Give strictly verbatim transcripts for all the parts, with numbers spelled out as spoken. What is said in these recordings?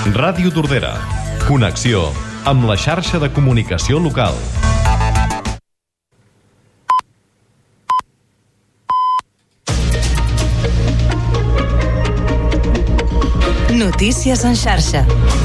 Ràdio Tordera. Connexió amb la xarxa de comunicació local. Notícies en xarxa.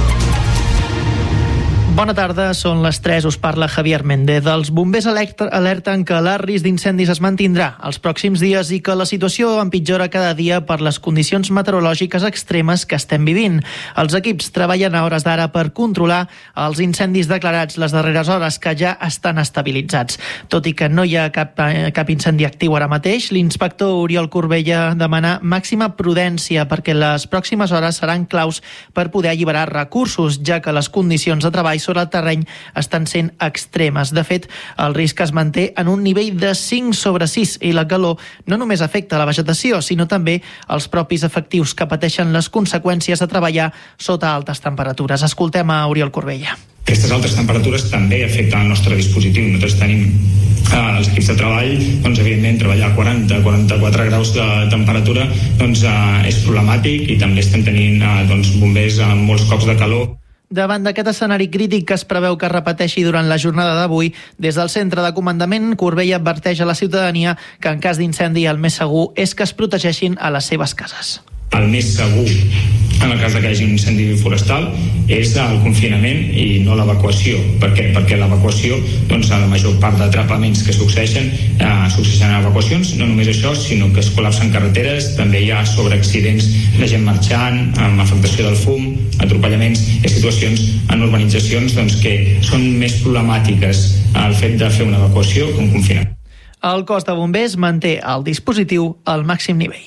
Bona tarda, són les tres, us parla Javier Méndez. Els bombers alerten que el risc d'incendis es mantindrà els pròxims dies i que la situació empitjora cada dia per les condicions meteorològiques extremes que estem vivint. Els equips treballen a hores d'ara per controlar els incendis declarats les darreres hores, que ja estan estabilitzats. Tot i que no hi ha cap, cap incendi actiu ara mateix, l'inspector Oriol Corbella demana màxima prudència perquè les pròximes hores seran claus per poder alliberar recursos, ja que les condicions de treball sobre el terreny estan sent extremes. De fet, el risc es manté en un nivell de cinc sobre sis i la calor no només afecta la vegetació, sinó també els propis efectius que pateixen les conseqüències de treballar sota altes temperatures. Escoltem a Oriol Corbella. Aquestes altes temperatures també afecten el nostre dispositiu. Nosaltres tenim eh, els equips de treball, doncs evidentment treballar a quaranta a quaranta-quatre graus de temperatura doncs, eh, és problemàtic, i també estem tenint eh, doncs, bombers amb molts cops de calor. Davant d'aquest escenari crític que es preveu que es repeteixi durant la jornada d'avui, des del centre de comandament, Corbella adverteix a la ciutadania que en cas d'incendi el més segur és que es protegeixin a les seves cases. El més segur, en el cas que hi hagi un incendi forestal, és el confinament i no l'evacuació. Per què? Perquè l'evacuació, doncs, a la major part d'atrapaments que succeeixen, eh, succeeixen en evacuacions. No només això, sinó que es col·lapsen carreteres, també hi ha sobreaccidents de gent marxant, amb afectació del fum, atropellaments, i situacions en urbanitzacions doncs, que són més problemàtiques el fet de fer una evacuació que un confinament. El cos de bombers manté el dispositiu al màxim nivell.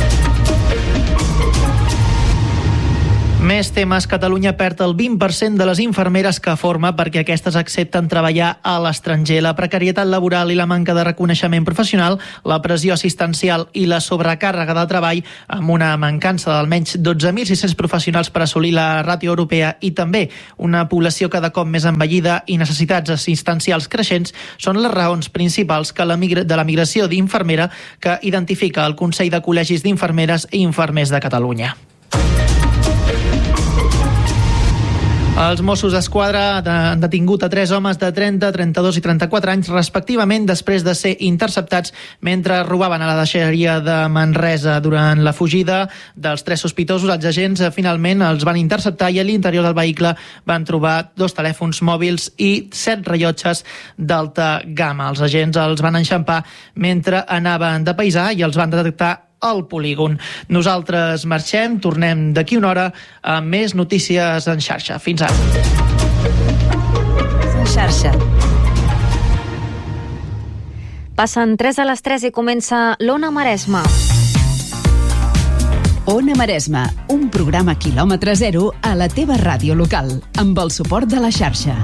Més temes. Catalunya perd el vint per cent de les infermeres que forma perquè aquestes accepten treballar a l'estranger. La precarietat laboral i la manca de reconeixement professional, la pressió assistencial i la sobrecàrrega de treball, amb una mancança d'almenys dotze mil sis-cents professionals per assolir la ràtio europea i també una població cada cop més envellida i necessitats assistencials creixents, són les raons principals que la migra- de la migració d'infermera que identifica el Consell de Col·legis d'Infermeres i Infermers de Catalunya. Els Mossos d'Esquadra han detingut a tres homes de trenta, trenta-dos i trenta-quatre anys, respectivament, després de ser interceptats mentre robaven a la deixalleria de Manresa. Durant la fugida dels tres sospitosos, els agents finalment els van interceptar i a l'interior del vehicle van trobar dos telèfons mòbils i set rellotges d'alta gamma. Els agents els van enxampar mentre anaven de paisà i els van detectar al polígon. Nosaltres marxem, tornem d'aquí una hora amb més notícies en xarxa. Fins ara. En xarxa. Passen tres a les tres i comença l'Ona Maresma. Ona Maresma, un programa quilòmetre zero a la teva ràdio local, amb el suport de la xarxa.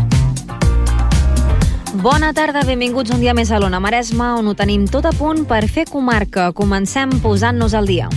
Bona tarda, benvinguts un dia més a l'Ona Maresma, on ho tenim tot a punt per fer comarca. Comencem posant-nos al dia.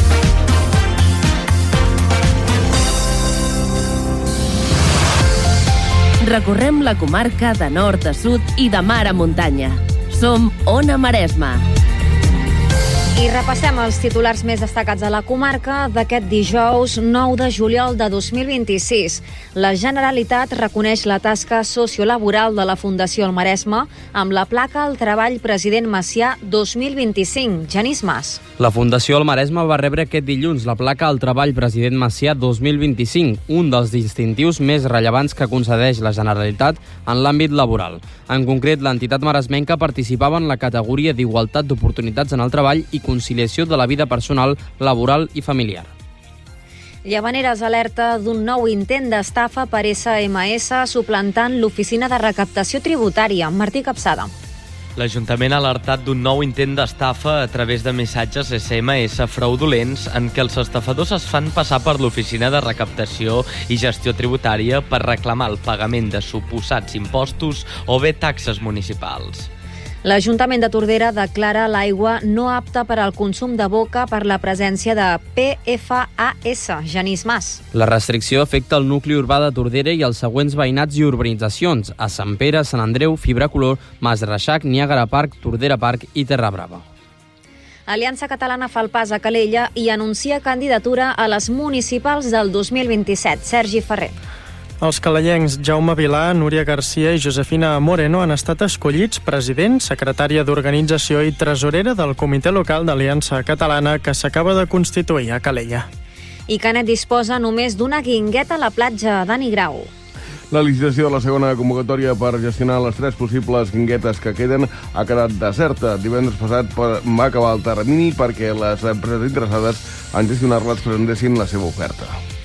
Recorrem la comarca de nord a sud i de mar a muntanya. Som Ona Maresma. I repassem els titulars més destacats de la comarca d'aquest dijous nou de juliol de dos mil vint-i-sis. La Generalitat reconeix la tasca sociolaboral de la Fundació El Maresme amb la placa al treball President Macià dos mil vint-i-cinc. Genís Mas. La Fundació El Maresme va rebre aquest dilluns la placa al treball President Macià dos mil vint-i-cinc, un dels distintius més rellevants que concedeix la Generalitat en l'àmbit laboral. En concret, l'entitat maresmenca participava en la categoria d'Igualtat d'Oportunitats en el Treball i conciliació de la vida personal, laboral i familiar. Llavaneres alerta d'un nou intent d'estafa per essa ema essa suplantant l'Oficina de Recaptació Tributària. Martí Capçada. L'Ajuntament ha alertat d'un nou intent d'estafa a través de missatges essa ema essa fraudulents en què els estafadors es fan passar per l'Oficina de Recaptació i Gestió Tributària per reclamar el pagament de suposats impostos o bé taxes municipals. L'Ajuntament de Tordera declara l'aigua no apta per al consum de boca per la presència de pe efa a essa. Genís Mas. La restricció afecta el nucli urbà de Tordera i els següents veïnats i urbanitzacions: a Sant Pere, Sant Andreu, Fibra Color, Mas Reixac, Niàgara Park, Tordera Park i Terra Brava. Aliança Catalana fa el pas a Calella i anuncia candidatura a les municipals del dos mil vint-i-set. Sergi Ferrer. Els calellencs Jaume Vilà, Núria Garcia i Josefina Moreno han estat escollits president, secretària d'organització i tresorera del Comitè Local d'Aliança Catalana que s'acaba de constituir a Calella. I Canet disposa només d'una guingueta a la platja Dani Grau. La licitació de la segona convocatòria per gestionar les tres possibles guinguetes que queden ha quedat deserta. Divendres passat va acabar el termini perquè les empreses interessades en gestionar-les presentessin la seva oferta.